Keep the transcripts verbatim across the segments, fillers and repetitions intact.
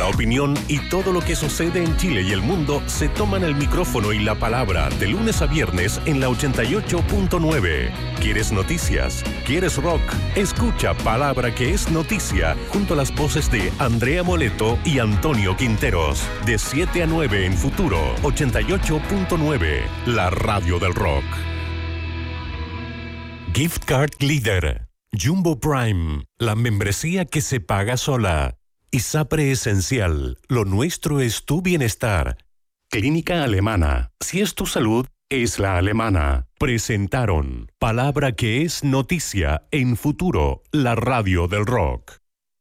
La opinión y todo lo que sucede en Chile y el mundo se toman el micrófono y la palabra de lunes a viernes en la ochenta y ocho punto nueve. ¿Quieres noticias? ¿Quieres rock? Escucha Palabra que es noticia junto a las voces de Andrea Moleto y Antonio Quinteros. De siete a nueve en Futuro ochenta y ocho punto nueve, la radio del rock. Gift Card Glider. Jumbo Prime, la membresía que se paga sola. ISAPRE Esencial, lo nuestro es tu bienestar. Clínica Alemana, si es tu salud, es la alemana. Presentaron Palabra que es noticia en Futuro, la radio del rock.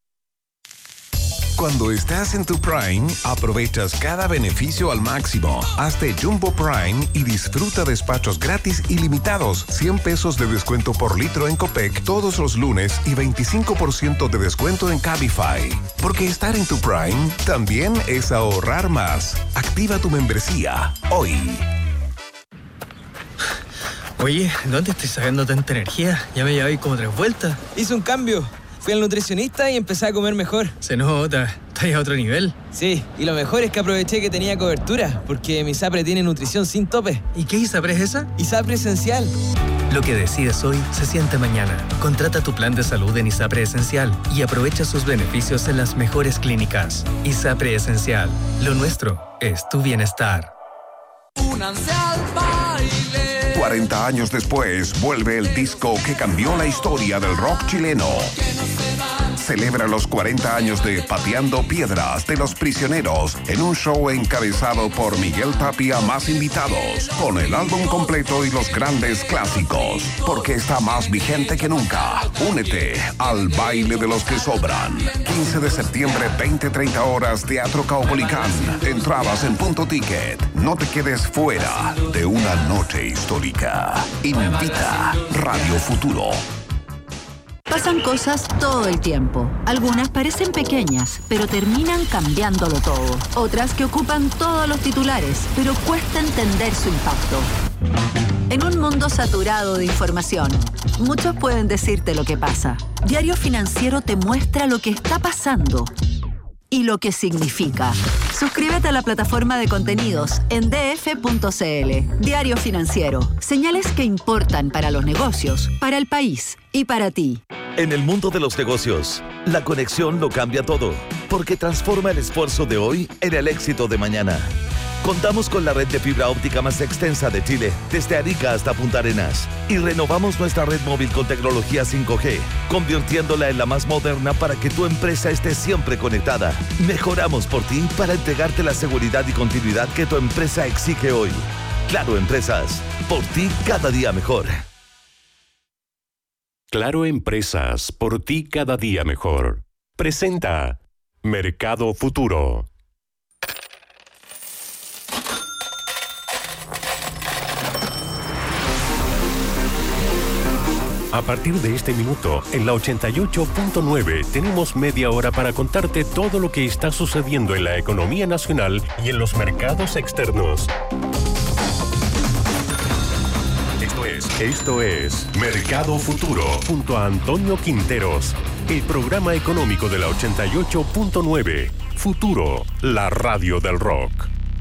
Cuando estás en tu Prime, aprovechas cada beneficio al máximo. Hazte Jumbo Prime y disfruta despachos gratis ilimitados, cien pesos de descuento por litro en Copec todos los lunes y veinticinco por ciento de descuento en Cabify. Porque estar en tu Prime también es ahorrar más. Activa tu membresía hoy. Oye, ¿dónde estoy sacando tanta energía? Ya me llevé como tres vueltas. Hice un cambio. Fui al nutricionista y empecé a comer mejor. Se nota, estás a otro nivel. Sí, y lo mejor es que aproveché que tenía cobertura, porque mi ISAPRE tiene nutrición sin tope. ¿Y qué ISAPRE es esa? ISAPRE Esencial. Lo que decides hoy se siente mañana. Contrata tu plan de salud en ISAPRE Esencial y aprovecha sus beneficios en las mejores clínicas. ISAPRE Esencial. Lo nuestro es tu bienestar. Únanse al baile. cuarenta años después, vuelve el disco que cambió la historia del rock chileno. Celebra los cuarenta años de Pateando Piedras de Los Prisioneros en un show encabezado por Miguel Tapia más invitados, con el álbum completo y los grandes clásicos, porque está más vigente que nunca. Únete al baile de los que sobran. quince de septiembre, veinte treinta horas, Teatro Caupolicán. Entradas en Punto Ticket. No te quedes fuera de una noche histórica. Invita Radio Futuro. Pasan cosas todo el tiempo. Algunas parecen pequeñas, pero terminan cambiándolo todo. Otras que ocupan todos los titulares, pero cuesta entender su impacto. En un mundo saturado de información, muchos pueden decirte lo que pasa. Diario Financiero te muestra lo que está pasando y lo que significa. Suscríbete a la plataforma de contenidos en d f punto c l. Diario Financiero. Señales que importan para los negocios, para el país y para ti. En el mundo de los negocios, la conexión lo cambia todo, porque transforma el esfuerzo de hoy en el éxito de mañana. Contamos con la red de fibra óptica más extensa de Chile, desde Arica hasta Punta Arenas, y renovamos nuestra red móvil con tecnología cinco G, convirtiéndola en la más moderna para que tu empresa esté siempre conectada. Mejoramos por ti para entregarte la seguridad y continuidad que tu empresa exige hoy. Claro Empresas, por ti cada día mejor. Claro Empresas, por ti cada día mejor. Presenta Mercado Futuro. A partir de este minuto, en la ochenta y ocho punto nueve, tenemos media hora para contarte todo lo que está sucediendo en la economía nacional y en los mercados externos. Esto es, esto es Mercado Futuro, junto a Antonio Quinteros, el programa económico de la ochenta y ocho punto nueve. Futuro, la radio del rock.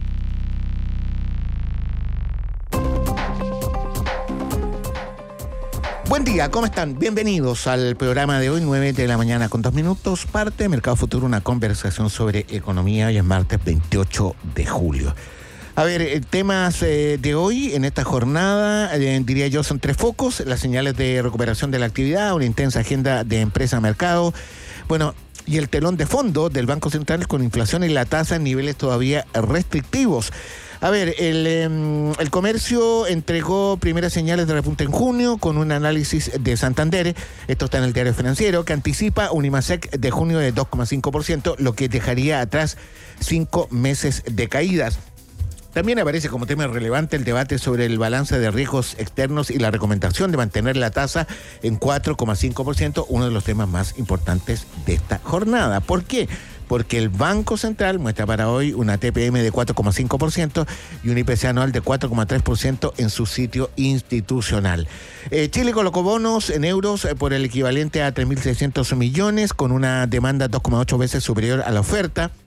Buen día, ¿cómo están? Bienvenidos al programa de hoy, nueve de la mañana con dos minutos, parte de Mercado Futuro, una conversación sobre economía, y es martes veintiocho de julio. A ver, temas eh, de hoy en esta jornada, eh, diría yo, son tres focos: las señales de recuperación de la actividad, una intensa agenda de empresa-mercado, bueno, y el telón de fondo del Banco Central con inflación y la tasa en niveles todavía restrictivos. A ver, el, eh, el comercio entregó primeras señales de repunte en junio con un análisis de Santander, esto está en el Diario Financiero, que anticipa un IMASEC de junio de dos coma cinco por ciento, lo que dejaría atrás cinco meses de caídas. También aparece como tema relevante el debate sobre el balance de riesgos externos y la recomendación de mantener la tasa en cuatro coma cinco por ciento, uno de los temas más importantes de esta jornada. ¿Por qué? Porque el Banco Central muestra para hoy una T P M de cuatro coma cinco por ciento y un I P C anual de cuatro coma tres por ciento en su sitio institucional. Eh, Chile colocó bonos en euros por el equivalente a tres mil seiscientos millones, con una demanda dos coma ocho veces superior a la oferta.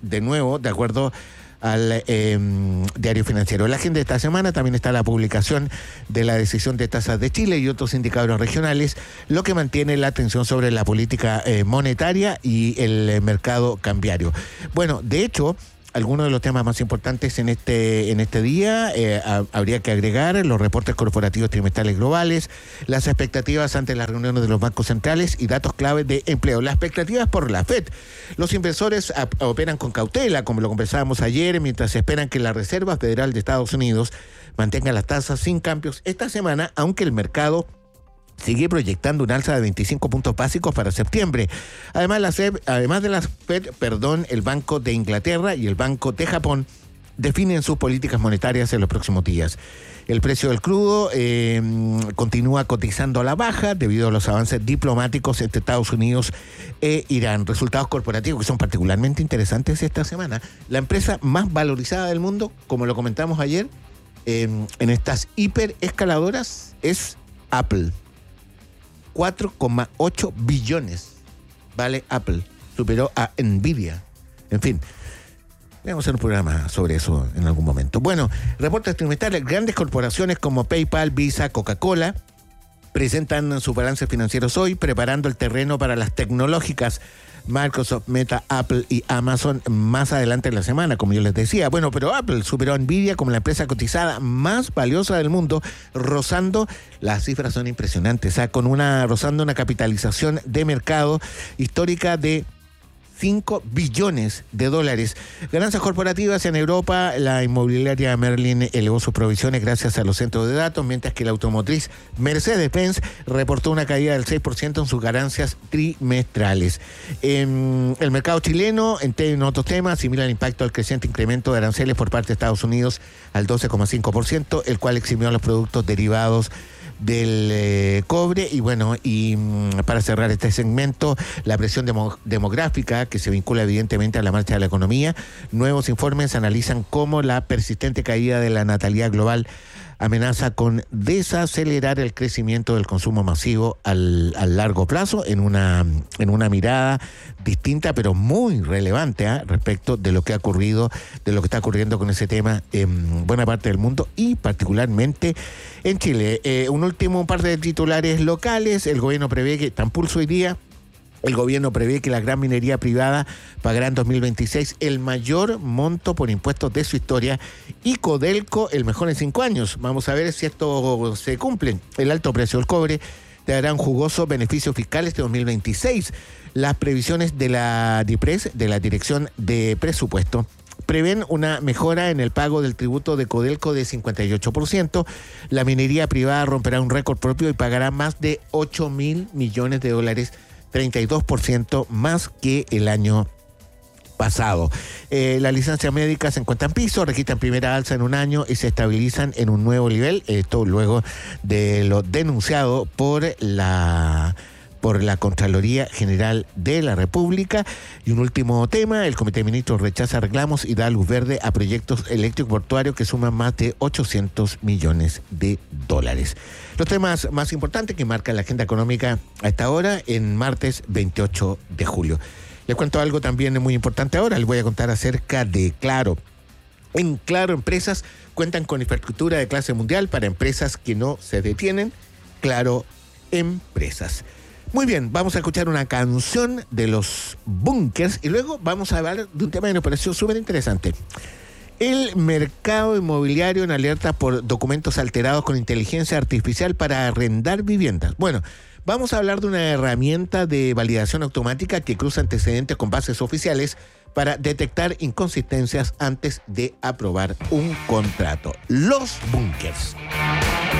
de nuevo, de acuerdo al eh, Diario Financiero. En la agenda de esta semana también está la publicación de la decisión de tasas de Chile y otros indicadores regionales, lo que mantiene la atención sobre la política eh, monetaria y el eh, mercado cambiario. Bueno, de hecho, algunos de los temas más importantes en este en este día eh, a, habría que agregar los reportes corporativos trimestrales globales, las expectativas ante las reuniones de los bancos centrales y datos clave de empleo. Las expectativas por la Fed. Los inversores a, operan con cautela, como lo conversábamos ayer, mientras esperan que la Reserva Federal de Estados Unidos mantenga las tasas sin cambios esta semana, aunque el mercado sigue proyectando un alza de veinticinco puntos básicos para septiembre. Además, la Fed, además de la Fed, perdón, el Banco de Inglaterra y el Banco de Japón definen sus políticas monetarias en los próximos días. El precio del crudo eh, continúa cotizando a la baja debido a los avances diplomáticos entre Estados Unidos e Irán. Resultados corporativos que son particularmente interesantes esta semana. La empresa más valorizada del mundo, como lo comentamos ayer, eh, en estas hiperescaladoras, es Apple. cuatro coma ocho billones vale Apple, superó a Nvidia. En fin, vamos a hacer un programa sobre eso en algún momento. Bueno, reportes trimestrales. Grandes corporaciones como PayPal, Visa, Coca-Cola presentan sus balances financieros hoy, preparando el terreno para las tecnológicas Microsoft, Meta, Apple y Amazon más adelante en la semana, como yo les decía. Bueno, pero Apple superó a Nvidia como la empresa cotizada más valiosa del mundo, rozando, las cifras son impresionantes, ¿eh? con una, rozando una capitalización de mercado histórica de cinco billones de dólares. Ganancias corporativas en Europa. La inmobiliaria Merlin elevó sus provisiones gracias a los centros de datos, mientras que la automotriz Mercedes-Benz reportó una caída del seis por ciento en sus ganancias trimestrales. En el mercado chileno, en otros temas, similar al impacto del creciente incremento de aranceles por parte de Estados Unidos al doce coma cinco por ciento, el cual eximió a los productos derivados del eh, cobre. Y bueno, y mm, para cerrar este segmento, la presión demo, demográfica que se vincula evidentemente a la marcha de la economía. Nuevos informes analizan cómo la persistente caída de la natalidad global amenaza con desacelerar el crecimiento del consumo masivo al, al largo plazo, en una, en una mirada distinta pero muy relevante ¿eh? respecto de lo que ha ocurrido, de lo que está ocurriendo con ese tema en buena parte del mundo y particularmente en Chile. Eh, un último par de titulares locales. El gobierno prevé que, tan pulso hoy día, el gobierno prevé que la gran minería privada pagará en dos mil veintiséis el mayor monto por impuestos de su historia y Codelco el mejor en cinco años. Vamos a ver si esto se cumple. El alto precio del cobre te dará un jugoso beneficio fiscal este dos mil veintiséis. Las previsiones de la DIPRES, de la Dirección de Presupuesto, prevén una mejora en el pago del tributo de Codelco de cincuenta y ocho por ciento. La minería privada romperá un récord propio y pagará más de ocho mil millones de dólares, treinta y dos por ciento más que el año pasado. Eh, las licencias médicas se encuentran en piso, registran primera alza en un año y se estabilizan en un nuevo nivel. Esto luego de lo denunciado por la por la Contraloría General de la República. Y un último tema, el Comité de Ministros rechaza reclamos y da luz verde a proyectos eléctricos portuarios que suman más de ochocientos millones de dólares. Los temas más importantes que marcan la agenda económica a esta hora en martes veintiocho de julio. Les cuento algo también muy importante ahora, les voy a contar acerca de Claro. En Claro Empresas cuentan con infraestructura de clase mundial para empresas que no se detienen. Claro Empresas. Muy bien, vamos a escuchar una canción de los Bunkers y luego vamos a hablar de un tema que nos pareció súper interesante. El mercado inmobiliario en alerta por documentos alterados con inteligencia artificial para arrendar viviendas. Bueno, vamos a hablar de una herramienta de validación automática que cruza antecedentes con bases oficiales para detectar inconsistencias antes de aprobar un contrato. Los Bunkers.